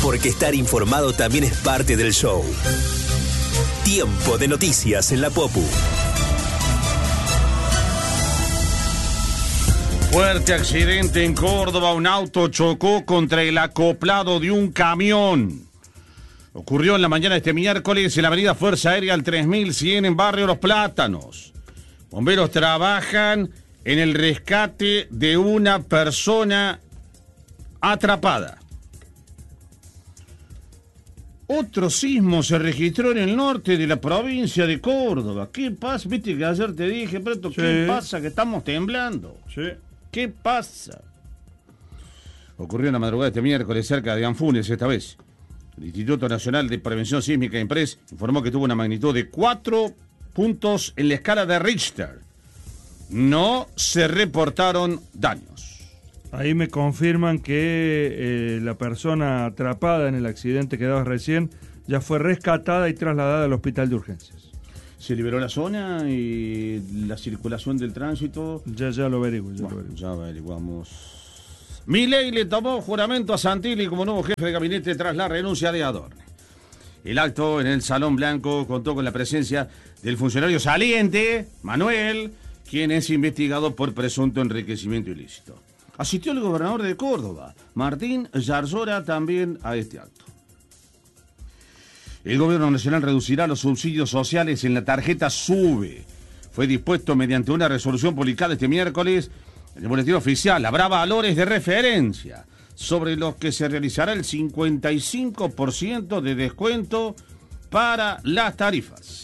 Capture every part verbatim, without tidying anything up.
porque estar informado también es parte del show. Tiempo de noticias en la Popu. Fuerte accidente en Córdoba. Un auto chocó contra el acoplado de un camión. Ocurrió en la mañana de este miércoles en la avenida Fuerza Aérea al tres mil cien en Barrio Los Plátanos. Bomberos trabajan en el rescate de una persona atrapada. Otro sismo se registró en el norte de la provincia de Córdoba. ¿Qué pasa? Viste que ayer te dije, Preto, ¿qué sí. pasa? Que estamos temblando. Sí. ¿Qué pasa? Ocurrió en la madrugada de este miércoles cerca de Anfunes esta vez. El Instituto Nacional de Prevención Sísmica INPRES informó que tuvo una magnitud de cuatro puntos en la escala de Richter. No se reportaron daños. Ahí me confirman que eh, la persona atrapada en el accidente que daba recién ya fue rescatada y trasladada al hospital de urgencias. ¿Se liberó la zona y la circulación del tránsito? Ya, ya lo averiguo, ya bueno, lo averiguo. Ya averiguamos. Milei le tomó juramento a Santilli como nuevo jefe de gabinete tras la renuncia de Adorni. El acto en el Salón Blanco contó con la presencia del funcionario saliente, Manuel, quien es investigado por presunto enriquecimiento ilícito. Asistió el gobernador de Córdoba, Martín Yarzora, también a este acto. El gobierno nacional reducirá los subsidios sociales en la tarjeta SUBE. Fue dispuesto mediante una resolución publicada este miércoles en el boletín oficial. Habrá valores de referencia sobre los que se realizará el cincuenta y cinco por ciento de descuento para las tarifas.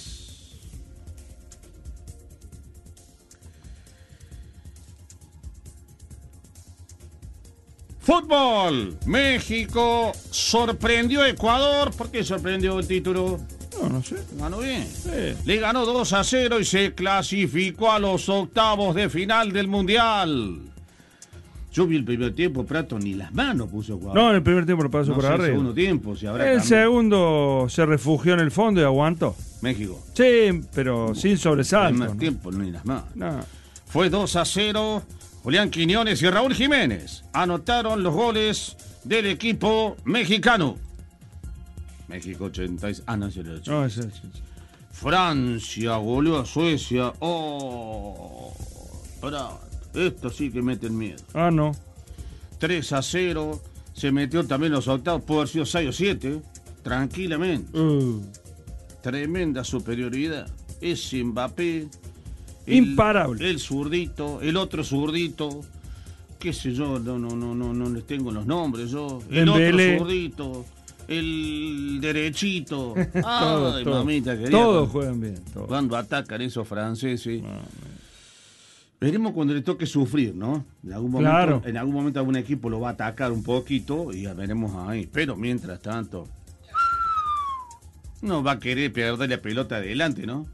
Fútbol. México sorprendió a Ecuador. ¿Por qué sorprendió el título? No, no sé. Ganó bien. Sí. Le ganó dos a cero y se clasificó a los octavos de final del Mundial. Yo vi el primer tiempo, Prato, ni las manos puso Ecuador. No, en el primer tiempo lo pasó no por sé, arriba. El segundo tiempo, si habrá El cambiado. segundo se refugió en el fondo y aguantó. México. Sí, pero no, sin sobresalto. En más ¿no? tiempo, ni las manos. No. Fue dos a cero. Julián Quiñones y Raúl Jiménez anotaron los goles del equipo mexicano. México ochenta y seis. Ah, no, es el ochenta. No, es, es, es. Francia goleó a Suecia. Oh, bravo. Esto sí que mete el miedo. Ah, no. tres a cero. Se metió también los octavos. Puede haber sido seis o siete. Tranquilamente. Uh. Tremenda superioridad. Es Mbappé. El, Imparable. El zurdito, el otro zurdito, qué sé yo, no, no, no, no, no les tengo los nombres yo. El Dembélé. otro zurdito, el derechito. todo, Ay, todo. mamita querida. Todos juegan bien. Todos. Cuando atacan esos franceses. No, no. Veremos cuando le toque sufrir, ¿no? En algún momento, Claro. en algún momento algún equipo lo va a atacar un poquito y ya veremos ahí. Pero mientras tanto, no va a querer perder la pelota adelante, ¿no?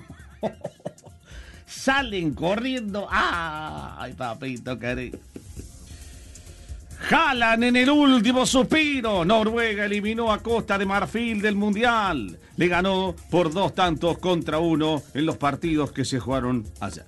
Salen corriendo. ¡Ay, papito querido! Jalan en el último suspiro. Noruega eliminó a Costa de Marfil del Mundial. Le ganó por dos tantos contra uno en los partidos que se jugaron ayer.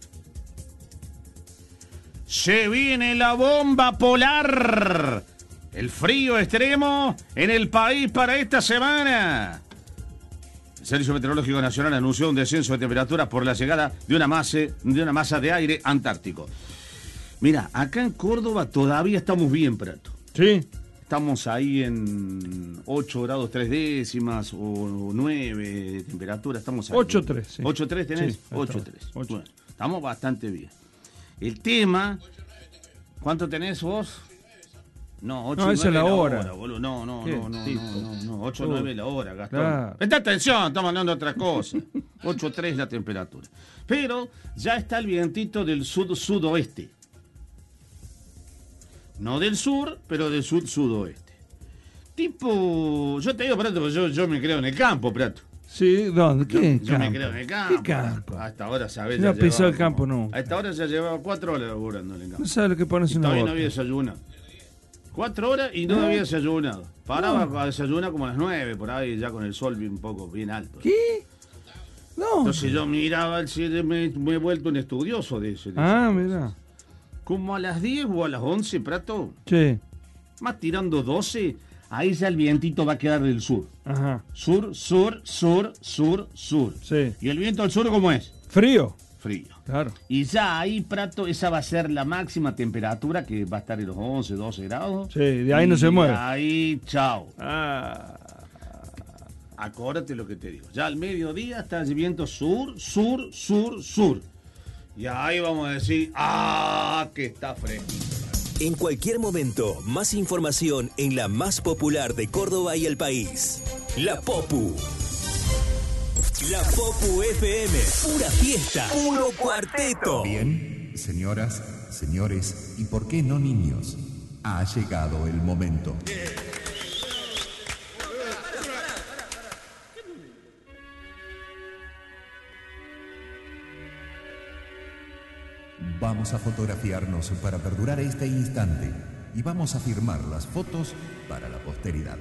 Se viene la bomba polar. El frío extremo en el país para esta semana. El Servicio Meteorológico Nacional anunció un descenso de temperatura por la llegada de una masa de, una masa de aire antártico. Mira, acá en Córdoba todavía estamos bien, Prato. Sí. Estamos ahí en ocho grados tres décimas o nueve de temperatura. Estamos ahí. ocho tres, sí. ¿ocho tres tenés? Sí, ocho tres. ocho. Bueno, estamos bastante bien. El tema... ¿Cuánto tenés vos? No, ocho No, y esa es nueve la la hora. hora, boludo. No, no, ¿Qué no, no, tipo? no, no, no. ocho o nueve la hora, Gastón. Claro. Presta atención, estamos hablando de otra cosa. ocho tres la temperatura. Pero ya está el vientito del sud-sudoeste. No del sur, pero del sud-sudoeste. Tipo, yo te digo, Prato, porque yo, yo me creo en el campo, Prato. Sí, ¿dónde? Yo, ¿Qué yo campo? me creo en el campo. ¿Qué campo? Hasta ahora, ¿sabes? No ya pisó llevaba el campo como- nunca. A esta hora ya llevaba cuatro horas laburando en el campo. No sabes lo que pones Y en una todavía no bota. había desayunado. Cuatro horas y no, ¿No? había desayunado. Paraba No. a desayunar como a las nueve, por ahí, ya con el sol bien, un poco bien alto. ¿Qué? No. Entonces yo miraba el cielo y me, me he vuelto un estudioso de ese. de Ah, esas mira. cosas. Como a las diez o a las once, Prato, Sí. más tirando doce, ahí ya el vientito va a quedar del sur. Ajá. Sur, sur, sur, sur, sur. Sí. ¿Y el viento del sur cómo es? Frío. Frío. Claro. Y ya ahí, Prato, esa va a ser la máxima temperatura, que va a estar en los once, doce grados. Sí, de ahí no y se mueve. De ahí, chao. Ah. Acordate lo que te digo. Ya al mediodía está el viento sur, sur, sur, sur. Y ahí vamos a decir, ¡ah, que está fresco! En cualquier momento, más información en la más popular de Córdoba y el país. La Popu. La Popu F M. Pura fiesta. Puro cuarteto. Bien, señoras, señores, y por qué no niños, ha llegado el momento. Vamos a fotografiarnos para perdurar este instante y vamos a firmar las fotos para la posteridad.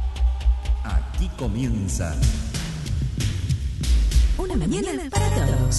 Aquí comienza Una mañana para todos.